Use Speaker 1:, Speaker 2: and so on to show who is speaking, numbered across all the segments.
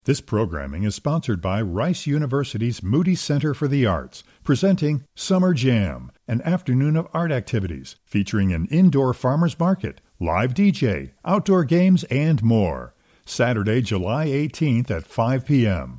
Speaker 1: This programming is sponsored by Rice University's Moody Center for the Arts, presenting Summer Jam, an afternoon of art activities featuring an indoor farmers market, live DJ, outdoor games, and more. Saturday, July 18th at 5 p.m.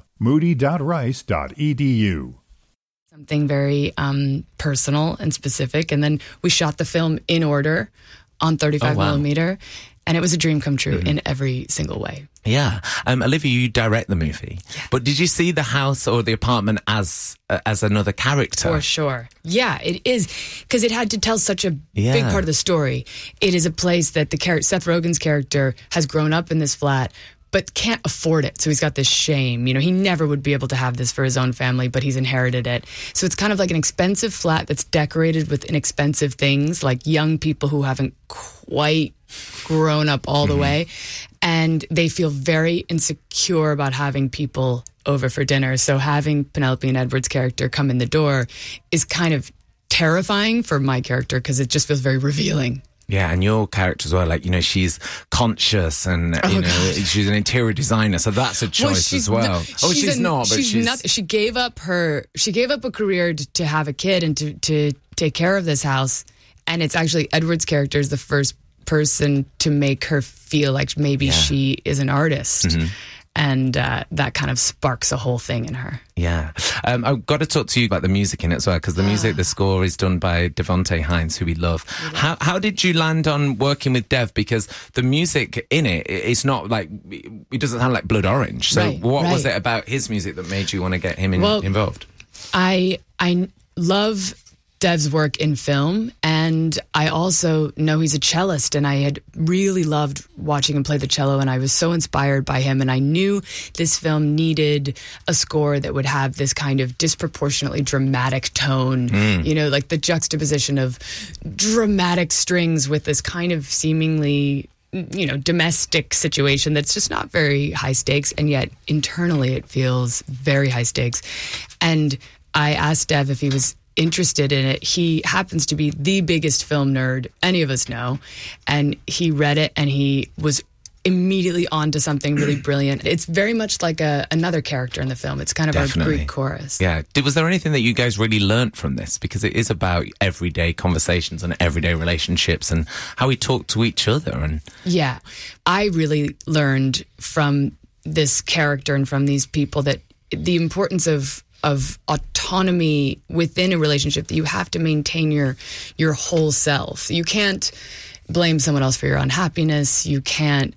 Speaker 1: moody.rice.edu.
Speaker 2: Something very personal and specific, and then we shot the film in order on 35 millimeter, and it was a dream come true in every single way.
Speaker 3: Yeah. Olivia, you direct the movie. Yeah. But did you see the house or the apartment as another character?
Speaker 2: For sure. Yeah, it is. Because it had to tell such a big part of the story. It is a place that Seth Rogen's character has grown up in this flat, but can't afford it. So he's got this shame. You know, he never would be able to have this for his own family, but he's inherited it. So it's kind of like an expensive flat that's decorated with inexpensive things, like young people who haven't quite grown up all the way. And they feel very insecure about having people over for dinner. So having Penelope and Edward's character come in the door is kind of terrifying for my character because it just feels very revealing.
Speaker 3: Yeah, and your character as well, like, you know, she's conscious and, she's an interior designer, so that's a choice as well. She's not. She
Speaker 2: gave up a career to have a kid and to take care of this house, and it's actually Edward's character is the first person to make her feel like maybe she is an artist. And that kind of sparks a whole thing in her.
Speaker 3: Yeah. I've got to talk to you about the music in it as well, because the score is done by Devonte Hines, who we love. How did you land on working with Dev? Because the music in it, it's not like, it doesn't sound like Blood Orange. So what was it about his music that made you want to get him involved? I love Dev's work in film, and I also know he's a cellist, and I had really loved watching him play the cello, and I was so inspired by him, and I knew this film needed a score that would have this kind of disproportionately dramatic tone, you know, like the juxtaposition of dramatic strings with this kind of seemingly, you know, domestic situation that's just not very high stakes, and yet internally it feels very high stakes. And I asked Dev if he was interested in it. He happens to be the biggest film nerd any of us know, and he read it and he was immediately onto something really brilliant. It's very much like another character in the film. It's kind of a Greek chorus. Yeah. Was there anything that you guys really learnt from this? Because it is about everyday conversations and everyday relationships and how we talk to each other. And
Speaker 2: yeah, I really learned from this character and from these people that the importance of autonomy within a relationship, that you have to maintain your whole self. You can't blame someone else for your unhappiness. You can't,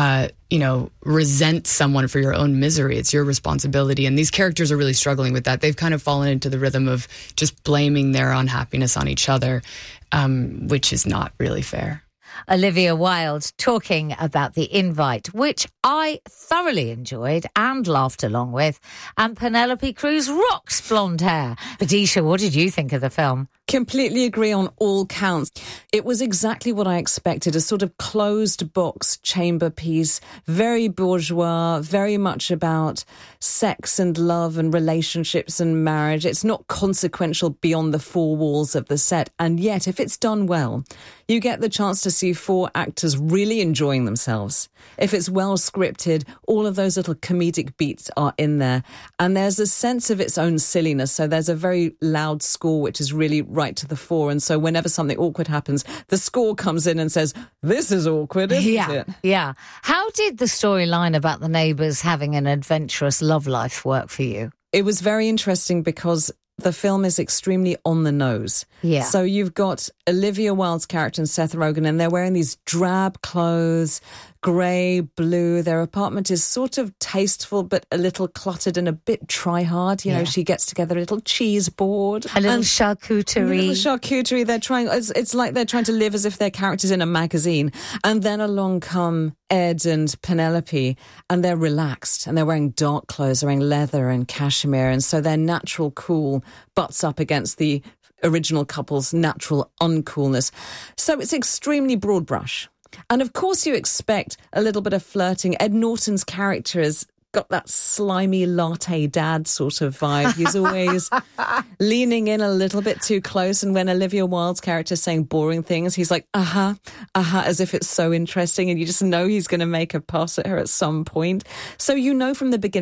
Speaker 2: resent someone for your own misery. It's your responsibility. And these characters are really struggling with that. They've kind of fallen into the rhythm of just blaming their unhappiness on each other, which is not really fair.
Speaker 4: Olivia Wilde talking about The Invite, which I thoroughly enjoyed and laughed along with. And Penelope Cruz rocks blonde hair. Adisha, what did you think of the film?
Speaker 5: Completely agree on all counts. It was exactly what I expected, a sort of closed box chamber piece, very bourgeois, very much about sex and love and relationships and marriage. It's not consequential beyond the four walls of the set. And yet, if it's done well, you get the chance to see four actors really enjoying themselves. If it's well scripted, all of those little comedic beats are in there. And there's a sense of its own silliness. So there's a very loud score, which is really right to the fore. And so whenever something awkward happens, the score comes in and says, this is awkward, isn't it?
Speaker 4: Yeah. How did the storyline about the neighbours having an adventurous love life work for you?
Speaker 5: It was very interesting because the film is extremely on the nose.
Speaker 4: Yeah.
Speaker 5: So you've got Olivia Wilde's character and Seth Rogen, and they're wearing these drab clothes, grey, blue. Their apartment is sort of tasteful, but a little cluttered and a bit try-hard. You know, she gets together a little cheese board.
Speaker 4: A little charcuterie.
Speaker 5: They're trying, it's like they're trying to live as if they're characters in a magazine. And then along come Ed and Penelope, and they're relaxed, and they're wearing dark clothes, they're wearing leather and cashmere. And so their natural cool butts up against the original couple's natural uncoolness. So it's extremely broad brush. And of course you expect a little bit of flirting. Ed Norton's character is got that slimy latte dad sort of vibe. He's always leaning in a little bit too close. And when Olivia Wilde's character is saying boring things, he's like, as if it's so interesting. And you just know he's going to make a pass at her at some point. So you know from the beginning